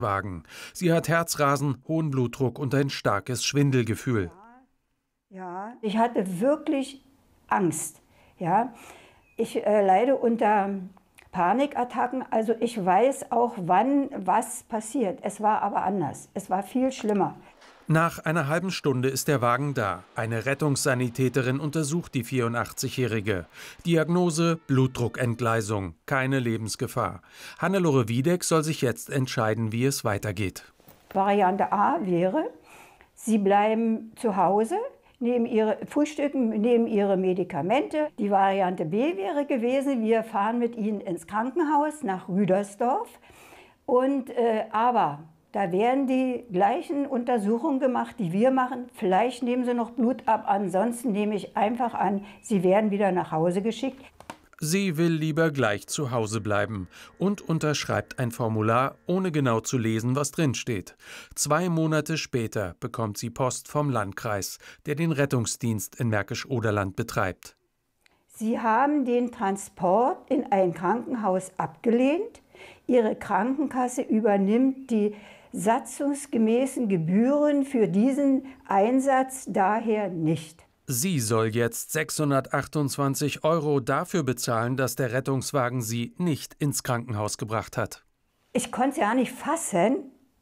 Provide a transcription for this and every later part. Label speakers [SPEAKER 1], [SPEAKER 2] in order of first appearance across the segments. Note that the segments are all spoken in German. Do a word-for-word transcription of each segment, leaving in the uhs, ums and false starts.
[SPEAKER 1] Wagen. Sie hat Herzrasen, hohen Blutdruck und ein starkes Schwindelgefühl.
[SPEAKER 2] Ja, ich hatte wirklich Angst. Ja, ich äh, leide unter Panikattacken. Also ich weiß auch, wann was passiert. Es war aber anders. Es war viel schlimmer.
[SPEAKER 1] Nach einer halben Stunde ist der Wagen da. Eine Rettungssanitäterin untersucht die vierundachtzigjährige. Diagnose: Blutdruckentgleisung, keine Lebensgefahr. Hannelore Wiedek soll sich jetzt entscheiden, wie es weitergeht.
[SPEAKER 2] Variante A wäre, Sie bleiben zu Hause, nehmen ihre Frühstücken, nehmen ihre Medikamente. Die Variante B wäre gewesen, wir fahren mit Ihnen ins Krankenhaus nach Rüdersdorf. Und, äh, aber da werden die gleichen Untersuchungen gemacht, die wir machen. Vielleicht nehmen Sie noch Blut ab, ansonsten nehme ich einfach an, Sie werden wieder nach Hause geschickt.
[SPEAKER 1] Sie will lieber gleich zu Hause bleiben und unterschreibt ein Formular, ohne genau zu lesen, was drinsteht. Zwei Monate später bekommt sie Post vom Landkreis, der den Rettungsdienst in Märkisch-Oderland betreibt.
[SPEAKER 2] Sie haben den Transport in ein Krankenhaus abgelehnt. Ihre Krankenkasse übernimmt die satzungsgemäßen Gebühren für diesen Einsatz daher nicht.
[SPEAKER 1] Sie soll jetzt sechshundertachtundzwanzig Euro dafür bezahlen, dass der Rettungswagen sie nicht ins Krankenhaus gebracht hat.
[SPEAKER 2] Ich konnte es ja nicht fassen.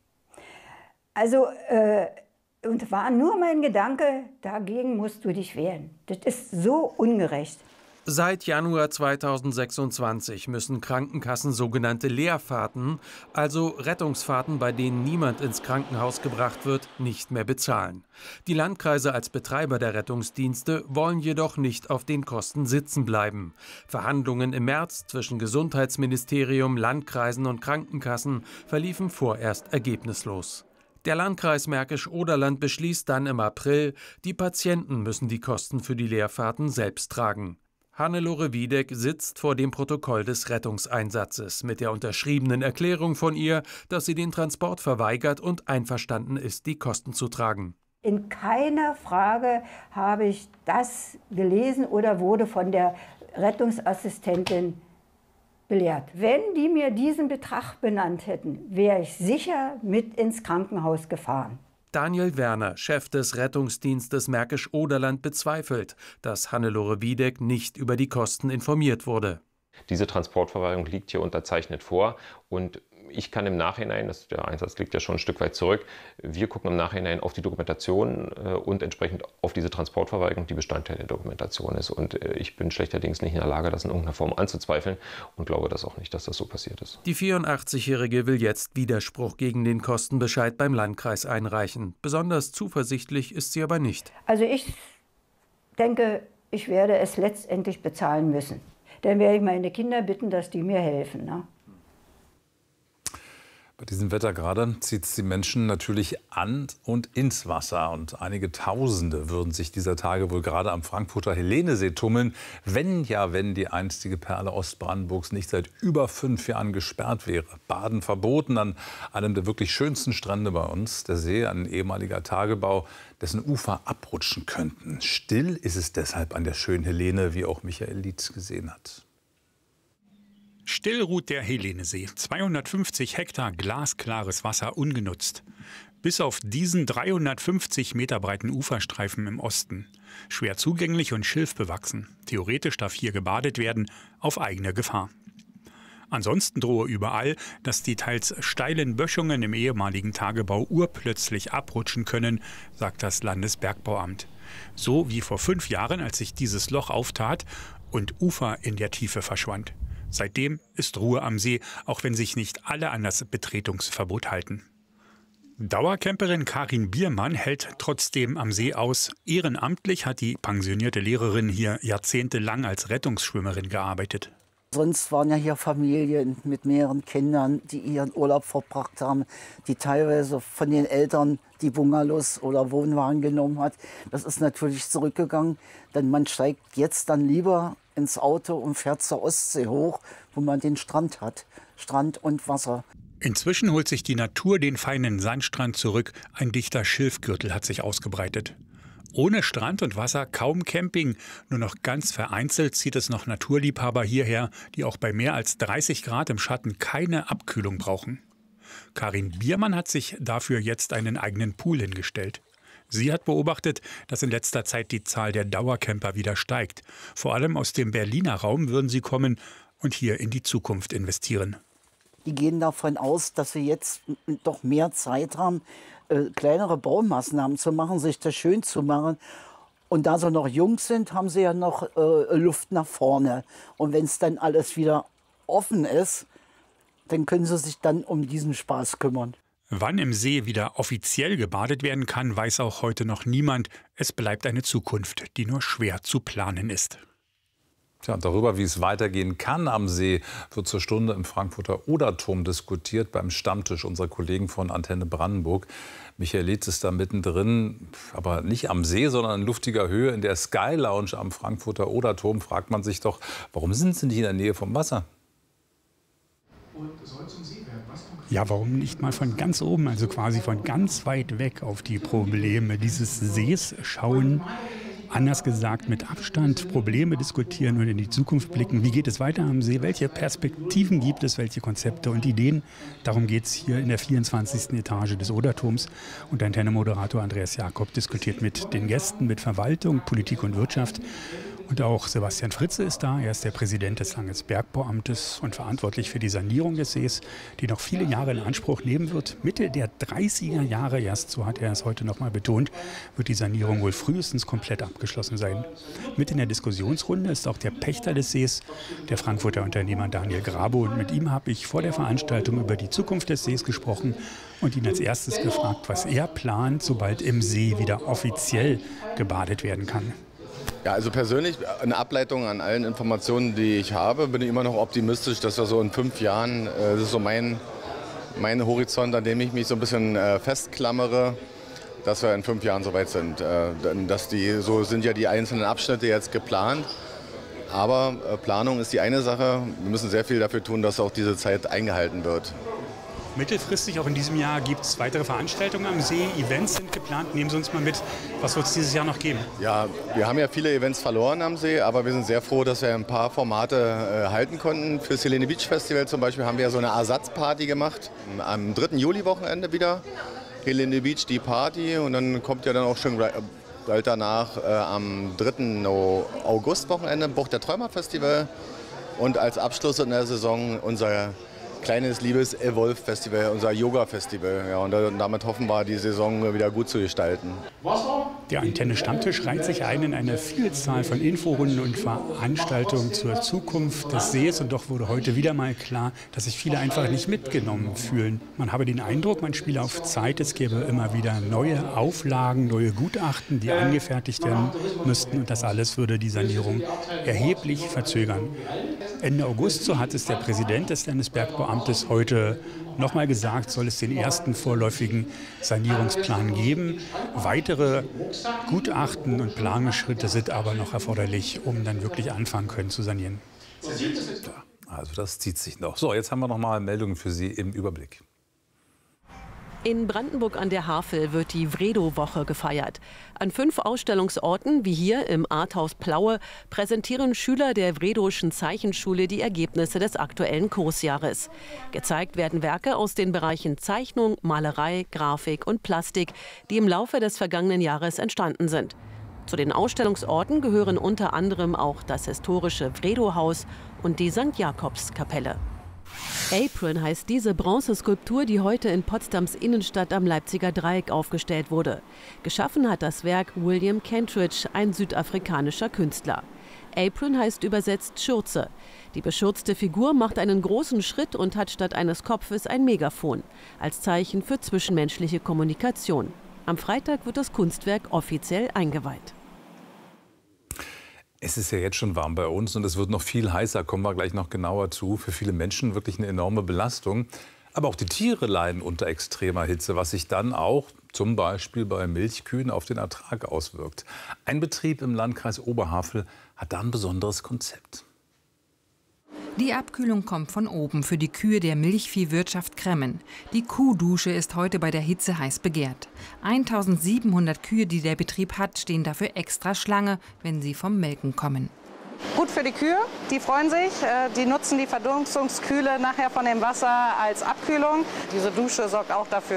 [SPEAKER 2] Also, äh, und war nur mein Gedanke, dagegen musst du dich wehren. Das ist so ungerecht.
[SPEAKER 1] Seit Januar zweitausendsechsundzwanzig müssen Krankenkassen sogenannte Leerfahrten, also Rettungsfahrten, bei denen niemand ins Krankenhaus gebracht wird, nicht mehr bezahlen. Die Landkreise als Betreiber der Rettungsdienste wollen jedoch nicht auf den Kosten sitzen bleiben. Verhandlungen im März zwischen Gesundheitsministerium, Landkreisen und Krankenkassen verliefen vorerst ergebnislos. Der Landkreis Märkisch-Oderland beschließt dann im April, die Patienten müssen die Kosten für die Leerfahrten selbst tragen. Hannelore Wiedek sitzt vor dem Protokoll des Rettungseinsatzes mit der unterschriebenen Erklärung von ihr, dass sie den Transport verweigert und einverstanden ist, die Kosten zu tragen.
[SPEAKER 2] In keiner Frage habe ich das gelesen oder wurde von der Rettungsassistentin belehrt. Wenn die mir diesen Betrag benannt hätten, wäre ich sicher mit ins Krankenhaus gefahren.
[SPEAKER 1] Daniel Werner, Chef des Rettungsdienstes Märkisch-Oderland, bezweifelt, dass Hannelore Wiedek nicht über die Kosten informiert wurde.
[SPEAKER 3] Diese Transportverweigerung liegt hier unterzeichnet vor und ich kann im Nachhinein, das, der Einsatz liegt ja schon ein Stück weit zurück, wir gucken im Nachhinein auf die Dokumentation äh, und entsprechend auf diese Transportverweigerung, die Bestandteil der Dokumentation ist. Und äh, ich bin schlechterdings nicht in der Lage, das in irgendeiner Form anzuzweifeln und glaube das auch nicht, dass das so passiert ist.
[SPEAKER 1] Die vierundachtzigjährige will jetzt Widerspruch gegen den Kostenbescheid beim Landkreis einreichen. Besonders zuversichtlich ist sie aber nicht.
[SPEAKER 2] Also ich denke, ich werde es letztendlich bezahlen müssen. Dann werde ich meine Kinder bitten, dass die mir helfen. Ne?
[SPEAKER 4] Bei diesem Wetter gerade zieht es die Menschen natürlich an und ins Wasser. Und einige Tausende würden sich dieser Tage wohl gerade am Frankfurter Helenesee tummeln, wenn ja, wenn die einstige Perle Ostbrandenburgs nicht seit über fünf Jahren gesperrt wäre. Baden verboten an einem der wirklich schönsten Strände bei uns. Der See, ein ehemaliger Tagebau, dessen Ufer abrutschen könnten. Still ist es deshalb an der schönen Helene, wie auch Michael Lietz gesehen hat.
[SPEAKER 5] Still ruht der Helenesee. zweihundertfünfzig Hektar glasklares Wasser ungenutzt. Bis auf diesen dreihundertfünfzig Meter breiten Uferstreifen im Osten. Schwer zugänglich und schilfbewachsen. Theoretisch darf hier gebadet werden, auf eigene Gefahr. Ansonsten drohe überall, dass die teils steilen Böschungen im ehemaligen Tagebau urplötzlich abrutschen können, sagt das Landesbergbauamt. So wie vor fünf Jahren, als sich dieses Loch auftat und Ufer in der Tiefe verschwand. Seitdem ist Ruhe am See, auch wenn sich nicht alle an das Betretungsverbot halten. Dauercamperin Karin Biermann hält trotzdem am See aus. Ehrenamtlich hat die pensionierte Lehrerin hier jahrzehntelang als Rettungsschwimmerin gearbeitet.
[SPEAKER 6] Sonst waren ja hier Familien mit mehreren Kindern, die ihren Urlaub verbracht haben, die teilweise von den Eltern die Bungalows oder Wohnwagen genommen hat. Das ist natürlich zurückgegangen, denn man steigt jetzt dann lieber ins Auto und fährt zur Ostsee hoch, wo man den Strand hat. Strand und Wasser.
[SPEAKER 5] Inzwischen holt sich die Natur den feinen Sandstrand zurück. Ein dichter Schilfgürtel hat sich ausgebreitet. Ohne Strand und Wasser kaum Camping. Nur noch ganz vereinzelt zieht es noch Naturliebhaber hierher, die auch bei mehr als dreißig Grad im Schatten keine Abkühlung brauchen. Karin Biermann hat sich dafür jetzt einen eigenen Pool hingestellt. Sie hat beobachtet, dass in letzter Zeit die Zahl der Dauercamper wieder steigt. Vor allem aus dem Berliner Raum würden sie kommen und hier in die Zukunft investieren.
[SPEAKER 6] Die gehen davon aus, dass sie jetzt doch mehr Zeit haben, äh, kleinere Baumaßnahmen zu machen, sich das schön zu machen. Und da sie noch jung sind, haben sie ja noch äh, Luft nach vorne. Und wenn es dann alles wieder offen ist, dann können sie sich dann um diesen Spaß kümmern.
[SPEAKER 5] Wann im See wieder offiziell gebadet werden kann, weiß auch heute noch niemand. Es bleibt eine Zukunft, die nur schwer zu planen ist.
[SPEAKER 4] Tja, und darüber, wie es weitergehen kann am See, wird zur Stunde im Frankfurter Oderturm diskutiert beim Stammtisch unserer Kollegen von Antenne Brandenburg. Michael Lietz ist da mittendrin, aber nicht am See, sondern in luftiger Höhe in der Sky Lounge am Frankfurter Oderturm. Fragt man sich doch, warum sind Sie nicht in der Nähe vom Wasser?
[SPEAKER 5] Ja, warum nicht mal von ganz oben, also quasi von ganz weit weg auf die Probleme dieses Sees schauen? Anders gesagt, mit Abstand Probleme diskutieren und in die Zukunft blicken. Wie geht es weiter am See? Welche Perspektiven gibt es? Welche Konzepte und Ideen? Darum geht es hier in der vierundzwanzigsten Etage des Oderturms. Und Antenne-Moderator Andreas Jakob diskutiert mit den Gästen, mit Verwaltung, Politik und Wirtschaft. Und auch Sebastian Fritze ist da. Er ist der Präsident des Landesbergbauamtes und verantwortlich für die Sanierung des Sees, die noch viele Jahre in Anspruch nehmen wird. Mitte der dreißiger Jahre erst, so hat er es heute noch mal betont, wird die Sanierung wohl frühestens komplett abgeschlossen sein. Mit in der Diskussionsrunde ist auch der Pächter des Sees, der Frankfurter Unternehmer Daniel Grabo. Und mit ihm habe ich vor der Veranstaltung über die Zukunft des Sees gesprochen und ihn als erstes gefragt, was er plant, sobald im See wieder offiziell gebadet werden kann.
[SPEAKER 7] Ja, also persönlich, eine Ableitung an allen Informationen, die ich habe, bin ich immer noch optimistisch, dass wir so in fünf Jahren, äh, das ist so mein, mein Horizont, an dem ich mich so ein bisschen äh, festklammere, dass wir in fünf Jahren soweit sind. Äh, dass die, so sind ja die einzelnen Abschnitte jetzt geplant, aber äh, Planung ist die eine Sache. Wir müssen sehr viel dafür tun, dass auch diese Zeit eingehalten wird.
[SPEAKER 5] Mittelfristig, auch in diesem Jahr, gibt es weitere Veranstaltungen am See. Events sind geplant. Nehmen Sie uns mal mit. Was wird es dieses Jahr noch geben?
[SPEAKER 7] Ja, wir haben ja viele Events verloren am See, aber wir sind sehr froh, dass wir ein paar Formate äh, halten konnten. Für das Helene Beach Festival zum Beispiel haben wir ja so eine Ersatzparty gemacht. Am dritten Juli-Wochenende wieder. Helene Beach, die Party. Und dann kommt ja dann auch schon bald danach äh, am dritten August-Wochenende Bucht der Träumer Festival. Und als Abschluss in der Saison unser kleines, liebes Evolve-Festival, unser Yoga-Festival. Ja, und damit hoffen wir, die Saison wieder gut zu gestalten.
[SPEAKER 5] Der Antenne-Stammtisch reiht sich ein in eine Vielzahl von Inforunden und Veranstaltungen zur Zukunft des Sees. Und doch wurde heute wieder mal klar, dass sich viele einfach nicht mitgenommen fühlen. Man habe den Eindruck, man spiele auf Zeit. Es gäbe immer wieder neue Auflagen, neue Gutachten, die angefertigt werden müssten. Und das alles würde die Sanierung erheblich verzögern. Ende August, so hat es der Präsident des Landesbergbauamtes heute noch mal gesagt, soll es den ersten vorläufigen Sanierungsplan geben. Weitere Gutachten und Planungsschritte sind aber noch erforderlich, um dann wirklich anfangen können zu sanieren.
[SPEAKER 4] Also das zieht sich noch. So, jetzt haben wir noch mal Meldungen für Sie im Überblick.
[SPEAKER 8] In Brandenburg an der Havel wird die Vredo-Woche gefeiert. An fünf Ausstellungsorten, wie hier im Arthaus Plaue, präsentieren Schüler der Vredoschen Zeichenschule die Ergebnisse des aktuellen Kursjahres. Gezeigt werden Werke aus den Bereichen Zeichnung, Malerei, Grafik und Plastik, die im Laufe des vergangenen Jahres entstanden sind. Zu den Ausstellungsorten gehören unter anderem auch das historische Vredo-Haus und die Sankt Jakobs-Kapelle. Apron heißt diese Bronzeskulptur, die heute in Potsdams Innenstadt am Leipziger Dreieck aufgestellt wurde. Geschaffen hat das Werk William Kentridge, ein südafrikanischer Künstler. Apron heißt übersetzt Schürze. Die beschürzte Figur macht einen großen Schritt und hat statt eines Kopfes ein Megafon, als Zeichen für zwischenmenschliche Kommunikation. Am Freitag wird das Kunstwerk offiziell eingeweiht.
[SPEAKER 4] Es ist ja jetzt schon warm bei uns und es wird noch viel heißer, kommen wir gleich noch genauer zu. Für viele Menschen wirklich eine enorme Belastung. Aber auch die Tiere leiden unter extremer Hitze, was sich dann auch zum Beispiel bei Milchkühen auf den Ertrag auswirkt. Ein Betrieb im Landkreis Oberhavel hat da ein besonderes Konzept.
[SPEAKER 9] Die Abkühlung kommt von oben für die Kühe der Milchviehwirtschaft Kremmen. Die Kuhdusche ist heute bei der Hitze heiß begehrt. eintausendsiebenhundert Kühe, die der Betrieb hat, stehen dafür extra Schlange, wenn sie vom Melken kommen.
[SPEAKER 10] Gut für die Kühe, die freuen sich, die nutzen die Verdunstungskühle nachher von dem Wasser als Abkühlung. Diese Dusche sorgt auch dafür,